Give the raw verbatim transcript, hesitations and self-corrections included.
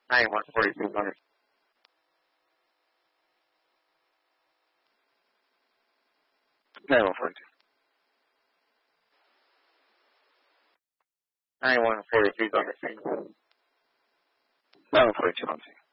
ninety-one forty-two hundred. ninety-one forty-two. ninety-one forty-three hundred. ninety-one forty-two hundred.